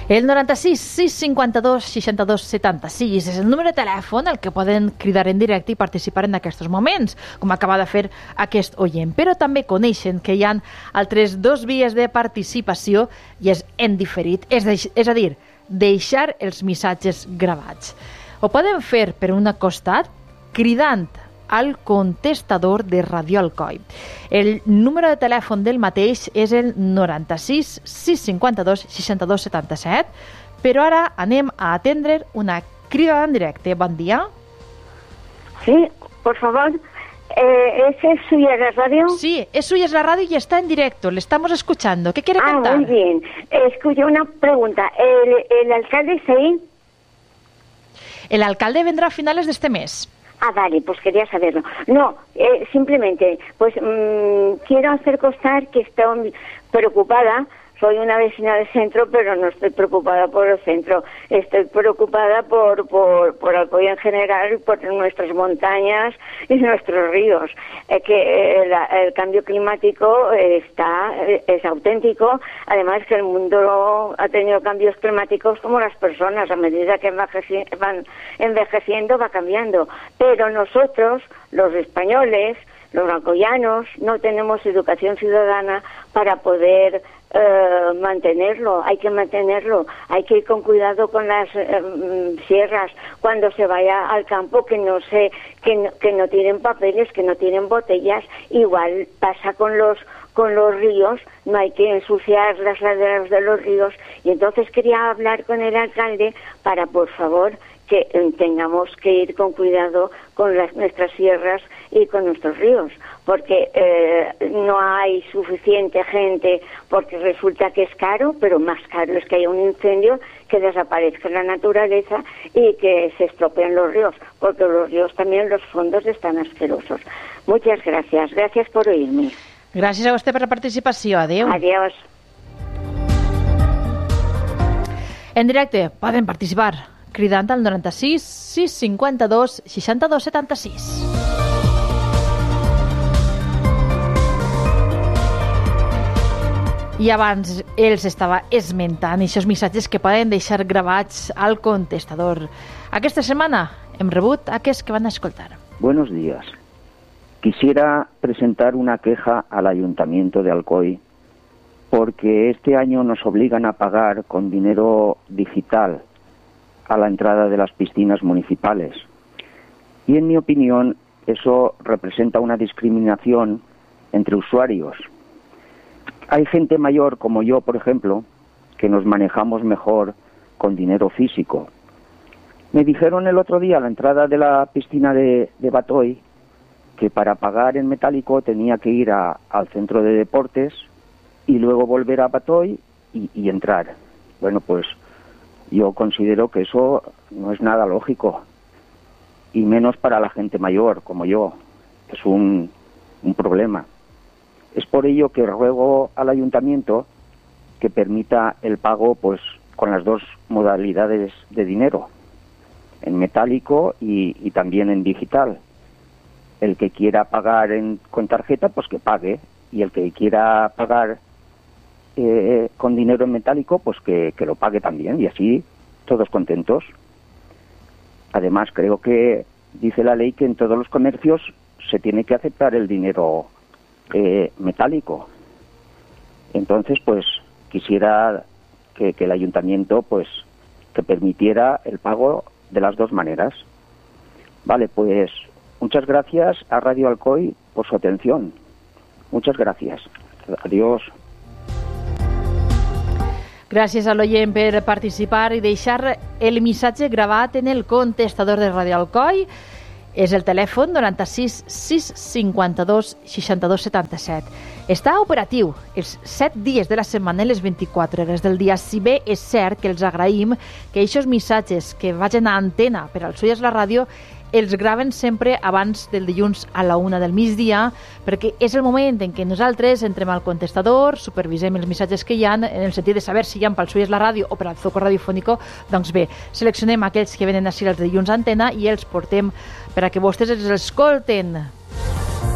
El 96 652 62 76 és el número de telèfon al que poden cridar en directe i participar en aquests moments, com acaba de fer aquest oient. Però també coneixen que hi ha altres dos vies de participació i és en diferit, és a dir, deixar els missatges gravats. Ho poden fer per un costat cridant al contestador de Radio Alcoi. El número de telèfon del mateix és el 96 652 62 77, però ara anem a atendre una crida en directe. Bon dia. Sí, por favor. ¿Es suya la radio? Sí, es suya la radio y está en directo. Le estamos escuchando. ¿Qué quiere contar? Muy bien. Escuché una pregunta. ¿El alcalde está ahí? El alcalde vendrá a finales de este mes. Ah, vale, pues quería saberlo. No, simplemente, pues quiero hacer constar que estoy preocupada. Soy una vecina del centro, pero no estoy preocupada por el centro. Estoy preocupada por Alcoy en general, por nuestras montañas y nuestros ríos. Que el cambio climático es auténtico. Además que el mundo ha tenido cambios climáticos como las personas. A medida que van envejeciendo, va cambiando. Pero nosotros, los españoles, los alcoyanos, no tenemos educación ciudadana para poder mantenerlo. Hay que mantenerlo, hay que ir con cuidado con las sierras cuando se vaya al campo, que no tienen papeles, que no tienen botellas. Igual pasa con los ríos, no hay que ensuciar las laderas de los ríos. Y entonces quería hablar con el alcalde para, por favor, que tengamos que ir con cuidado con nuestras sierras y con nuestros ríos, porque no hay suficiente gente, porque resulta que es caro, pero más caro es que haya un incendio, que desaparezca la naturaleza y que se estropeen los ríos, porque los ríos también, los fondos están asquerosos. Muchas gracias. Gracias por oírme. Gràcies a vostè per la participació. Adéu. Adiós. En directe poden participar cridant al 96 652 62 76. I abans els estava esmentant aquests missatges que poden deixar gravats al contestador. Aquesta setmana hem rebut aquests que van a escoltar. Buenos días. Quisiera presentar una queja al Ayuntamiento de Alcoy porque este año nos obligan a pagar con dinero digital a la entrada de las piscinas municipales. Y en mi opinión eso representa una discriminación entre usuarios. Hay gente mayor como yo, por ejemplo, que nos manejamos mejor con dinero físico. Me dijeron el otro día a la entrada de la piscina de Batoy que para pagar en metálico tenía que ir al centro de deportes y luego volver a Batoy y entrar. Bueno, pues yo considero que eso no es nada lógico, y menos para la gente mayor como yo. Es un problema. Es por ello que ruego al ayuntamiento que permita el pago pues con las dos modalidades de dinero, en metálico y también en digital. El que quiera pagar con tarjeta, pues que pague, y el que quiera pagar con dinero en metálico, pues que lo pague también, y así todos contentos. Además, creo que dice la ley que en todos los comercios se tiene que aceptar el dinero metálico. Entonces, pues quisiera que el ayuntamiento pues que permitiera el pago de las dos maneras. Vale, pues muchas gracias a Radio Alcoy por su atención. Muchas gracias. Adiós. Gràcies a l'oient per participar i deixar el missatge gravat en el contestador de Radio Alcoi. És el telèfon 96 652 62 77. Està operatiu els 7 dies de la setmana i les 24 hores del dia. Si bé és cert que els agraïm que aquests missatges que vagin a antena per al Suyes la Ràdio els graven sempre abans del dilluns a la 1 del migdia, perquè és el moment en què nosaltres entrem al contestador, supervisem els missatges que hi ha, en el sentit de saber si hi ha pel Suyes la Ràdio o per al Zoco Radiofónico. Doncs bé, seleccionem aquells que venen així els dilluns a antena i els portem per a que vostès els escolten